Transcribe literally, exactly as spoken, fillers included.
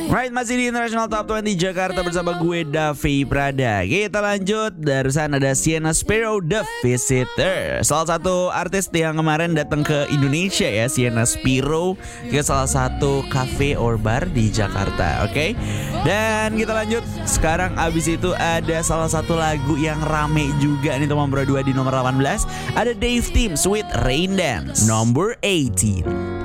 Right, masih di International Top dua puluh Jakarta bersama gue Davi Prada. Kita lanjut, barusan ada Sienna Spiro The Visitor, salah satu artis yang kemarin datang ke Indonesia ya. Sienna Spiro ke salah satu cafe or bar di Jakarta. Oke, okay? Dan kita lanjut. Sekarang abis itu ada salah satu lagu yang rame juga nih teman berdua di nomor delapan belas. Ada Dave Tim Sweet Rain Dance nomor delapan belas.